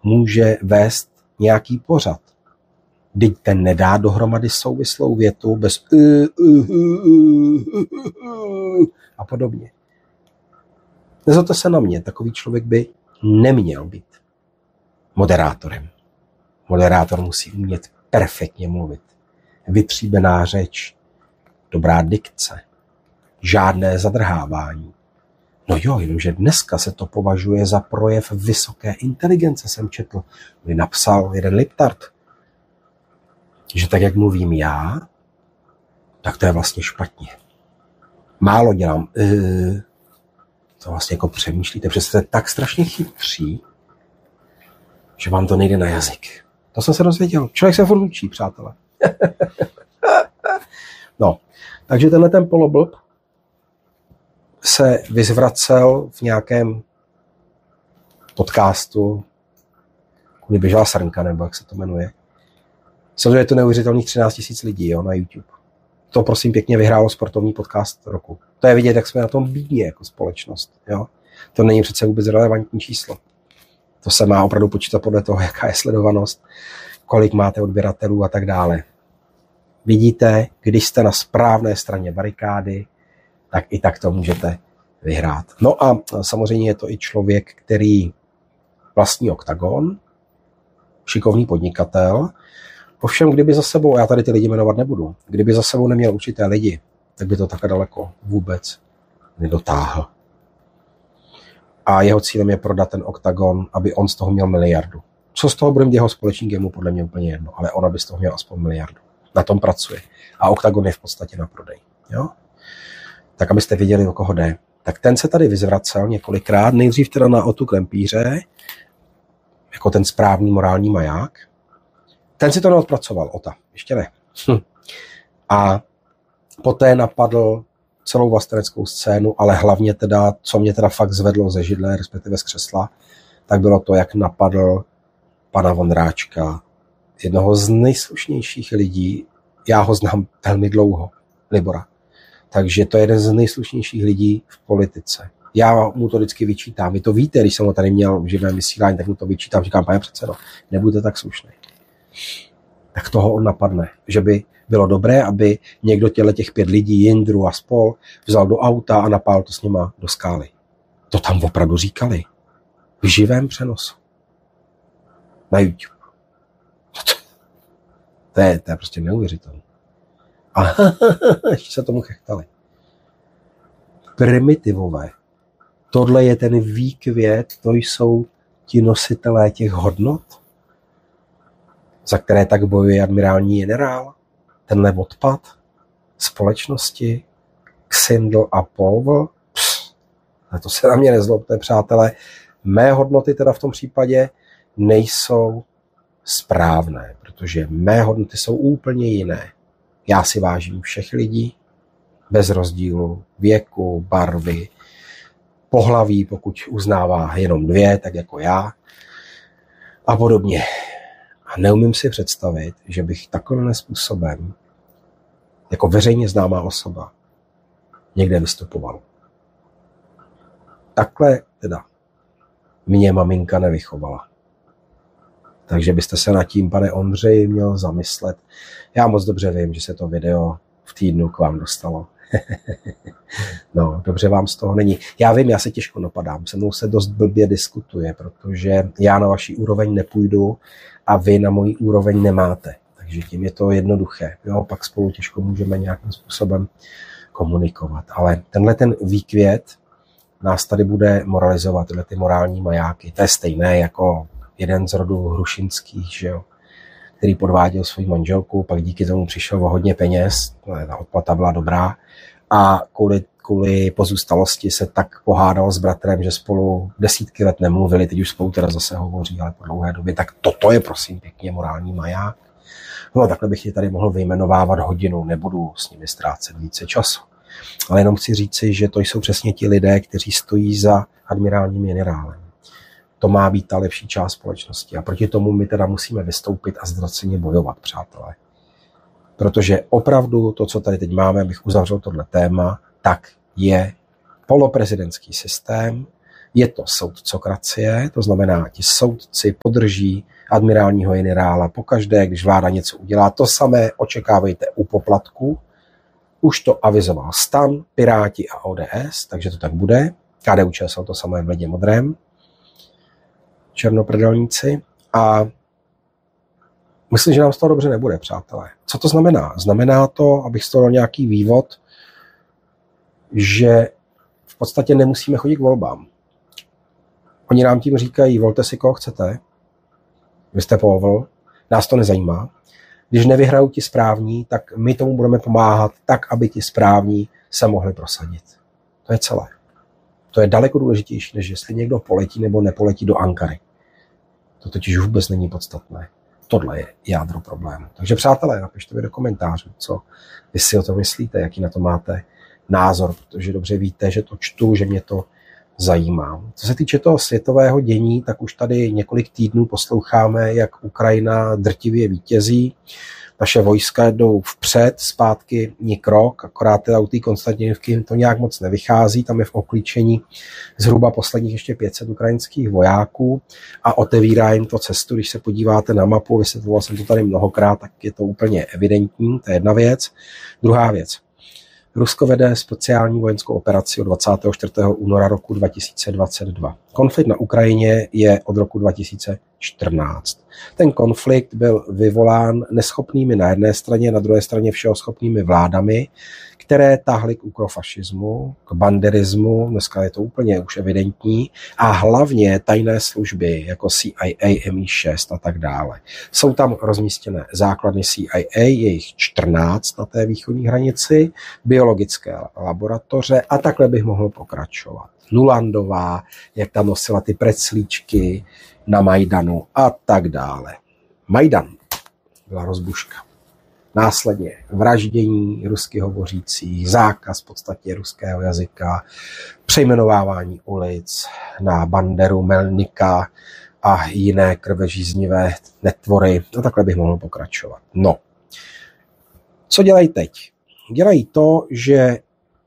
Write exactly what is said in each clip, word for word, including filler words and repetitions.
může vést nějaký pořad. Vždyť ten nedá dohromady souvislou větu bez a podobně. Nezlobte se na mě, takový člověk by neměl být moderátorem. Moderátor musí umět perfektně mluvit. Vytříbená řeč, dobrá dikce, žádné zadrhávání. No jo, jenomže dneska se to považuje za projev vysoké inteligence, jsem četl. Mi napsal jeden liptard, že tak, jak mluvím já, tak to je vlastně špatně. Málo dělám. Uh, to vlastně jako přemýšlíte, protože jste tak strašně chytří, že vám to nejde na jazyk. To jsem se dozvěděl. Člověk se furt učí, přátelé. No, takže tenhle ten poloblb se vyzvracel v nějakém podcastu, kudy běžela srnka, nebo jak se to jmenuje. Samozřejmě je to neuvěřitelných třináct tisíc lidí, jo, na YouTube. To prosím pěkně vyhrálo sportovní podcast roku. To je vidět, jak jsme na tom bídně jako společnost. Jo. To není přece vůbec relevantní číslo. To se má opravdu počítat podle toho, jaká je sledovanost, kolik máte odběratelů a tak dále. Vidíte, když jste na správné straně barikády, tak i tak to můžete vyhrát. No a samozřejmě je to i člověk, který vlastní Oktagon, šikovný podnikatel. Ovšem, kdyby za sebou, já tady ty lidi jmenovat nebudu, kdyby za sebou neměl určité lidi, tak by to takhle daleko vůbec nedotáhl. A jeho cílem je prodat ten Oktagon, aby on z toho měl miliardu. Co z toho bude mít jeho společník, je mu podle mě úplně jedno, ale on aby z toho měl aspoň miliardu. Na tom pracuje. A Oktagon je v podstatě na prodej. Jo? Tak abyste věděli, o koho jde. Tak ten se tady vyzvracel několikrát, nejdřív teda na Otu Klempíře, jako ten správný morální maják. Ten si to neodpracoval, Ota, ještě ne. Hm. A poté napadl celou vlasteneckou scénu, ale hlavně teda, co mě teda fakt zvedlo ze židle, respektive z křesla, tak bylo to, jak napadl pana Vondráčka, jednoho z nejslušnějších lidí, já ho znám velmi dlouho, Libora. Takže to je jeden z nejslušnějších lidí v politice. Já mu to vždycky vyčítám. Vy to víte, když jsem ho tady měl v živém vysílání, tak mu to vyčítám. Říkám, pane předsedo, nebuďte tak slušný. Tak toho on napadne, že by bylo dobré, aby někdo těle těch pět lidí, Jindru a spol, vzal do auta a napál to s nima do skály. To tam opravdu říkali. V živém přenosu. Na YouTube. To je, to je prostě neuvěřitelné. A ještě se tomu chechtali. Primitivové. Tohle je ten výkvět, to jsou ti nositelé těch hodnot, za které tak bojuje admirální generál, tenhle odpad společnosti, Xindl a Povl. A to se na mě nezlobte, přátelé. Mé hodnoty teda v tom případě nejsou správné, protože mé hodnoty jsou úplně jiné. Já si vážím všech lidí, bez rozdílu věku, barvy, pohlaví, pokud uznává jenom dvě, tak jako já, a podobně. A neumím si představit, že bych takovým způsobem, jako veřejně známá osoba, někde vystupoval. Takhle teda mě maminka nevychovala. Takže byste se nad tím, pane Ondřeji, měl zamyslet. Já moc dobře vím, že se to video v týdnu k vám dostalo. No, dobře vám z toho není. Já vím, já se těžko napadám, se mnou se dost blbě diskutuje, protože já na vaší úroveň nepůjdu a vy na mojí úroveň nemáte. Takže tím je to jednoduché. Jo, pak spolu těžko můžeme nějakým způsobem komunikovat. Ale tenhle ten výkvět nás tady bude moralizovat, tyhle ty morální majáky. To je stejné jako jeden z rodů Hrušinských, že jo, který podváděl svou manželku, pak díky tomu přišel o hodně peněz, ta odplata byla dobrá, a kvůli, kvůli pozůstalosti se tak pohádal s bratrem, že spolu desítky let nemluvili, teď už spolu teda zase hovoří, ale po dlouhé době. Tak toto je prosím pěkně morální maják. No takhle bych je tady mohl vyjmenovávat hodinu, nebudu s nimi ztrácet více času. Ale jenom chci říci, že to jsou přesně ti lidé, kteří stojí za admirálním generálem. To má být ta lepší část společnosti. A proti tomu my teda musíme vystoupit a zdroceně bojovat, přátelé. Protože opravdu to, co tady teď máme, abych uzavřel tohle téma, tak je poloprezidentský systém, Je to soudcokracie, to znamená, ti soudci podrží admirálního generála pokaždé, když vláda něco udělá. To samé očekávejte u poplatku. Už to avizoval STAN, Piráti a O D S, takže to tak bude. K D U Č S L to samé v ledě modrém. Černoprdelníci. A myslím, že nám z toho dobře nebude, přátelé. Co to znamená? Znamená to, abych z toho dal nějaký vývod, že v podstatě nemusíme chodit k volbám. Oni nám tím říkají, volte si, koho chcete, vy jste povol, nás to nezajímá. Když nevyhrajou ti správní, tak my tomu budeme pomáhat tak, aby ti správní se mohli prosadit. To je celé. To je daleko důležitější, než jestli někdo poletí nebo nepoletí do Ankary. To totiž vůbec není podstatné. Tohle je jádro problému. Takže přátelé, napište mi do komentářů, co vy si o tom myslíte, jaký na to máte názor, protože dobře víte, že to čtu, že mě to zajímá. Co se týče toho světového dění, tak už tady několik týdnů posloucháme, jak Ukrajina drtivě vítězí. Naše vojska jdou vpřed, zpátky ni krok, akorát teda u té Konstantinivky to nějak moc nevychází, tam je v oklíčení zhruba posledních ještě pět set ukrajinských vojáků a otevírá jim to cestu, když se podíváte na mapu, vysvětloval jsem to tady mnohokrát, tak je to úplně evidentní, to je jedna věc. Druhá věc. Rusko vede speciální vojenskou operaci od dvacátého čtvrtého února roku dva tisíce dvacet dva. Konflikt na Ukrajině je od roku dva tisíce čtrnáct. Ten konflikt byl vyvolán neschopnými na jedné straně, na druhé straně všehoschopnými vládami, které táhly k ukrofašismu, k banderismu, dneska je to úplně už evidentní, a hlavně tajné služby jako C I A, M I šest a tak dále. Jsou tam rozmístěné základny C I A, je jich čtrnáct na té východní hranici, biologické laboratoře a takhle bych mohl pokračovat. Nulandová, jak tam nosila ty preclíčky na Majdanu a tak dále. Majdan byla rozbuška. Následně vraždění rusky hovořících, zákaz v podstatě ruského jazyka, přejmenovávání ulic na Banderu, Melnika a jiné krvežíznivé netvory. A takhle bych mohl pokračovat. No, co dělají teď? Dělají to, že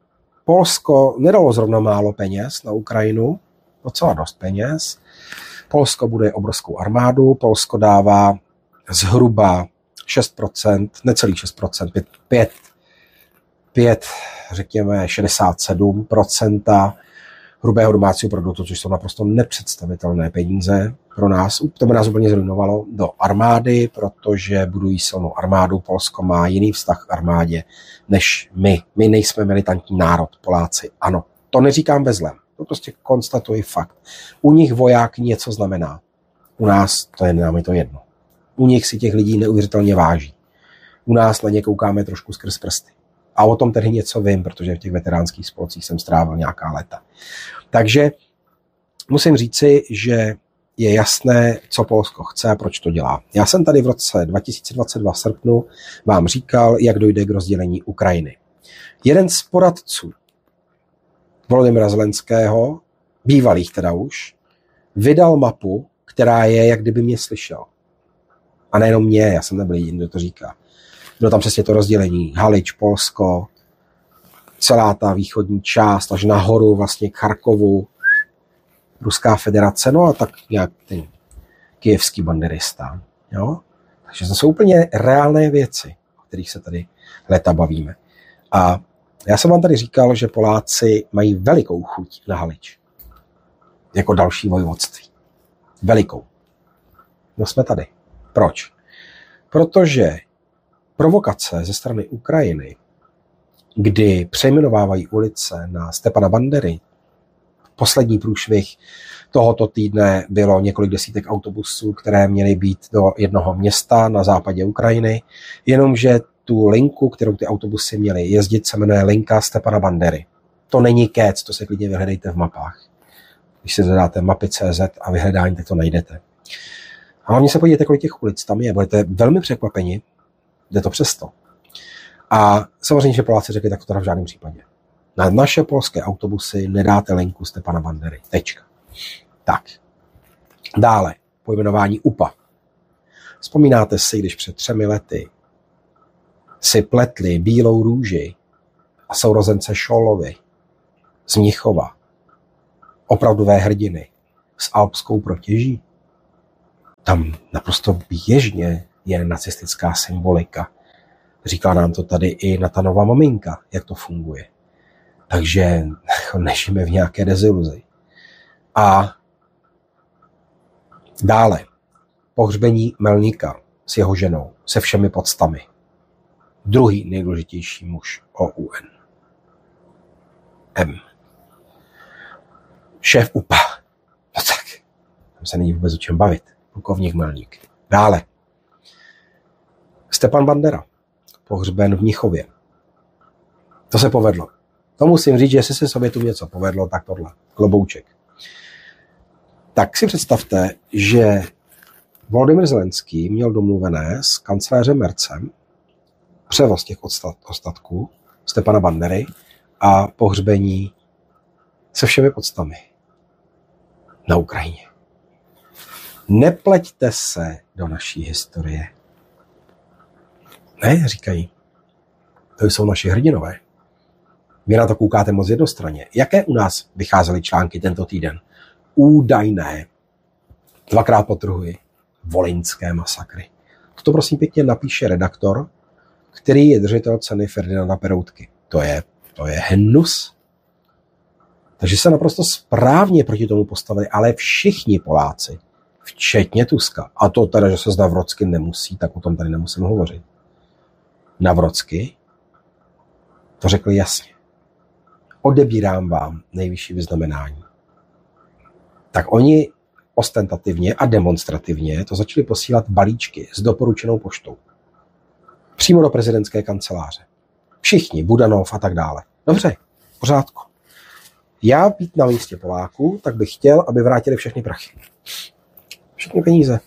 Polsko nedalo zrovna málo peněz na Ukrajinu, docela dost peněz. Polsko buduje obrovskou armádu, Polsko dává zhruba šest procent, necelých šest procent, pět, pět, řekněme šedesát sedm procent hrubého domácího produktu, což jsou naprosto nepředstavitelné peníze pro nás. To by nás úplně zrujnovalo do armády, protože budují silnou armádu. Polsko má jiný vztah k armádě než my. My nejsme militantní národ, Poláci. Ano, to neříkám ve zlém. To prostě konstatuji fakt. U nich voják něco znamená. U nás to je, nám je to jedno. U nich si těch lidí neuvěřitelně váží. U nás na ně koukáme trošku skrz prsty. A o tom tedy něco vím, protože v těch veteránských spolcích jsem strávil nějaká léta. Takže musím říci, že je jasné, co Polsko chce a proč to dělá. Já jsem tady v roce dva tisíce dvacet dva v srpnu vám říkal, jak dojde k rozdělení Ukrajiny. Jeden z poradců Volodymyra Zelenského, bývalých teda už, vydal mapu, která je, jak kdyby mě slyšel. A nejenom mě, já jsem nebyl jediný, kdo to říká. Bylo tam přesně to rozdělení. Halič, Polsko, celá ta východní část, až nahoru vlastně k Charkovu, Ruská federace, no a tak nějak ten kyjevský banderista. Jo? Takže to jsou úplně reálné věci, o kterých se tady léta bavíme. A já jsem vám tady říkal, že Poláci mají velikou chuť na Halič. Jako další vojvodství. Velikou. No jsme tady. Proč? Protože provokace ze strany Ukrajiny, kdy přejmenovávají ulice na Stepana Bandery, poslední průšvih tohoto týdne bylo několik desítek autobusů, které měly být do jednoho města na západě Ukrajiny, jenomže tu linku, kterou ty autobusy měly jezdit, se jmenuje linka Stepana Bandery. To není kec, to se klidně vyhledejte v mapách. Když si zadáte mapy tečka cé zet a vyhledání, tak to najdete. A hlavně se podívejte, kolik těch ulic tam je. Budete velmi překvapeni, jde to přesto. A samozřejmě, že Poláci řekli, tak to teda v žádném případě. Na naše polské autobusy nedáte linku Stepana Bandery. Tečka. Tak. Dále. Pojmenování U P A. Vzpomínáte si, když před třemi lety si pletli Bílou růži a sourozence Šolovi z Mnichova opravdové hrdiny s alpskou protěží. Tam naprosto běžně je nacistická symbolika. Říká nám to tady i Nathanova maminka, jak to funguje. Takže nežijeme v nějaké deziluzi. A dále pohřbení Melníka s jeho ženou, se všemi podstami. Druhý nejdůležitější muž O U N. M. Šéf U P A. No tak, tam se není vůbec o čem bavit. Plukovník Melník. Dále. Stepan Bandera. Pohřben v Mnichově. To se povedlo. To musím říct, že jestli se Sovětům něco povedlo, tak tohle. Klobouček. Tak si představte, že Volodymyr Zelenský měl domluvené s kancléřem Mercem převoz těch ostatků Stepana Bandery a pohřbení se všemi podstami na Ukrajině. Nepleťte se do naší historie. Ne, říkají. To jsou naši hrdinové. Vy na to koukáte moc jednostranně. Jaké u nás vycházely články tento týden? Údajné, dvakrát podtrhuji, volyňské masakry. To prosím pěkně napíše redaktor, který je držitel ceny Ferdinanda Peroutky. To je, to je hnus. Takže se naprosto správně proti tomu postavili, ale všichni Poláci, včetně Tuska, a to teda, že se z Navrocky nemusí, tak o tom tady nemusím hovořit. Navrocky to řekli jasně. Odebírám vám nejvyšší vyznamenání. Tak oni ostentativně a demonstrativně to začali posílat balíčky s doporučenou poštou. Přímo do prezidentské kanceláře. Všichni, Budanov a tak dále. Dobře, v pořádku. Já být na místě Poláků, tak bych chtěl, aby vrátili všechny prachy. Všechny peníze.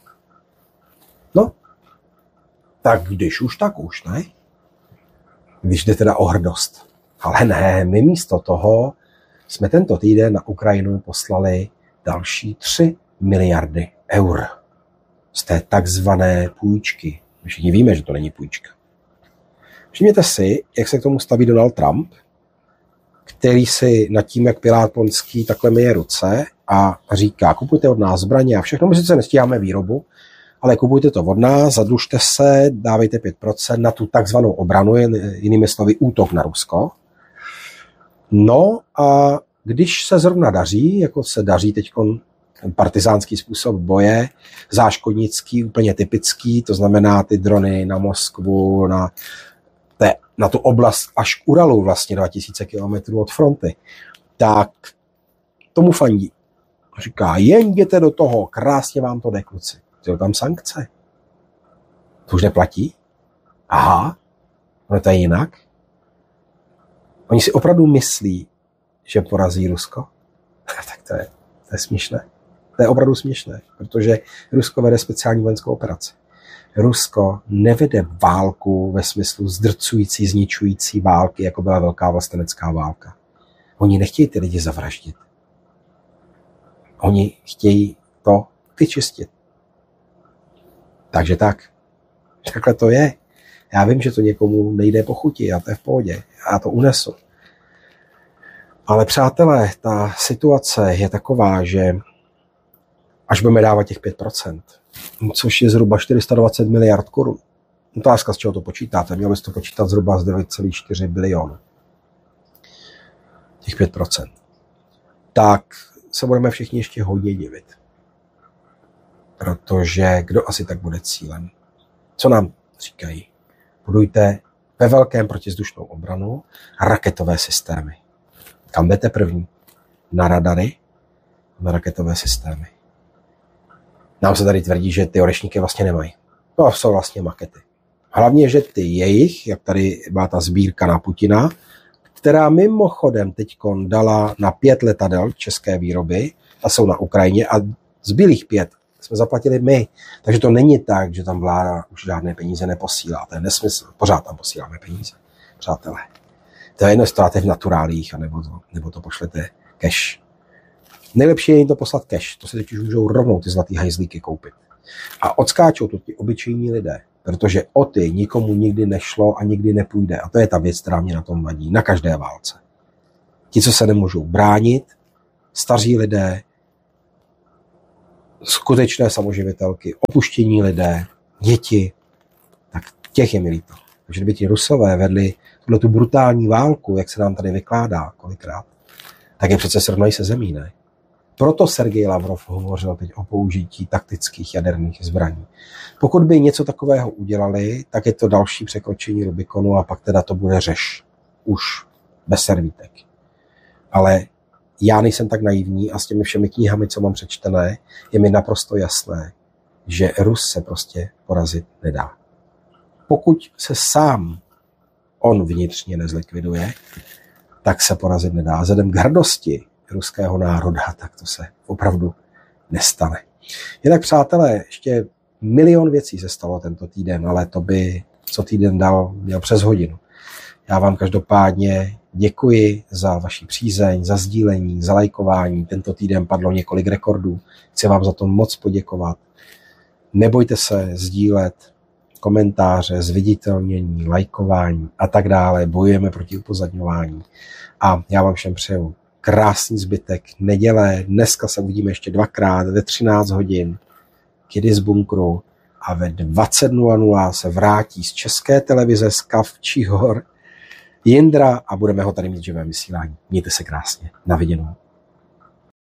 No, tak když už, tak už, ne? Když jde teda o hrdost. Ale ne, my místo toho jsme tento týden na Ukrajinu poslali další tři miliardy eur z té takzvané půjčky. Všichni víme, že to není půjčka. Všimněte si, jak se k tomu staví Donald Trump, který si nad tím, jak Pilát Ponský, takhle myje ruce a říká, kupujte od nás zbraně a všechno, my sice nestíháme výrobu, ale kupujte to od nás, zadlužte se, dávejte pět procent na tu takzvanou obranu, jinými slovy útok na Rusko. No a když se zrovna daří, jako se daří teď partizánský způsob boje, záškodnický, úplně typický, to znamená ty drony na Moskvu, na, te, na tu oblast až k Uralu, vlastně dva tisíce kilometrů od fronty, tak tomu fandí. Říká, jen jděte do toho, krásně vám to jde, kluci. Jsou tam sankce. To už neplatí? Aha, no to je jinak. Oni si opravdu myslí, že porazí Rusko? Tak to je, to je směšné. To je opravdu směšné, protože Rusko vede speciální vojenskou operaci. Rusko nevede válku ve smyslu zdrcující, zničující války, jako byla velká vlastenecká válka. Oni nechtějí ty lidi zavraždit. Oni chtějí to vyčistit. Takže tak. Takhle to je. Já vím, že to někomu nejde po chuti a to je v pohodě. Já to unesu. Ale přátelé, ta situace je taková, že až budeme dávat těch pět procent, což je zhruba čtyři sta dvacet miliard korun. Otázka, z čeho to počítáte. Měl byste to počítat zhruba z devět celá čtyři bilionu. Těch pět procent. Tak se budeme všichni ještě hodně divit. Protože kdo asi tak bude cílem? Co nám říkají? Budujte ve velkém protizdušnou obranu raketové systémy. Kam jdete první? Na radary? Na raketové systémy. Nám se tady tvrdí, že ty orešníky vlastně nemají. To jsou vlastně makety. Hlavně, že ty jejich, jak tady byla ta sbírka na Putina, která mimochodem teďkon dala na pět letadel české výroby a jsou na Ukrajině a zbylých pět jsme zaplatili my. Takže to není tak, že tam vláda už žádné peníze neposílá. To je nesmysl. Pořád tam posíláme peníze. Přátelé. To je jedno, jestli to dáte v naturálích, anebo to, nebo to pošlete cash. Nejlepší je jim to poslat cash. To si teď už můžou rovnou ty zlatý hajzlíky koupit. A odskáčou to ti obyčejní lidé. Protože o ty nikomu nikdy nešlo a nikdy nepůjde. A to je ta věc, která mě na tom vadí. Na každé válce. Ti, co se nemůžou bránit, staří lidé, skutečné samoživitelky, opuštění lidé, děti, tak těch je mi líto. Takže kdyby ti Rusové vedli tuhle tu brutální válku, jak se nám tady vykládá kolikrát, tak je přece srovnají se zemí, ne? Proto Sergej Lavrov hovořil teď o použití taktických jaderných zbraní. Pokud by něco takového udělali, tak je to další překročení Rubikonu a pak teda to bude řeš. Už bez servítek. Ale já nejsem tak naivní a s těmi všemi knihami, co mám přečtené, je mi naprosto jasné, že Rus se prostě porazit nedá. Pokud se sám on vnitřně nezlikviduje, tak se porazit nedá. Vzhledem k hrdosti ruského národa, tak to se opravdu nestane. Jinak, přátelé, ještě milion věcí se stalo tento týden, ale to by co týden dal měl přes hodinu. Já vám každopádně děkuji za vaši přízeň, za sdílení, za lajkování. Tento týden padlo několik rekordů. Chci vám za to moc poděkovat. Nebojte se sdílet komentáře, zviditelnění, lajkování a tak dále. Bojujeme proti upozadňování. A já vám všem přeju krásný zbytek neděle. Dneska se uvidíme ještě dvakrát ve třináct hodin. Kidy z bunkru. A ve dvacet nula nula se vrátí z České televize z Kavčích hor Jindra a budeme ho tady mít v živém vysílání. Mějte se krásně. Na viděnou.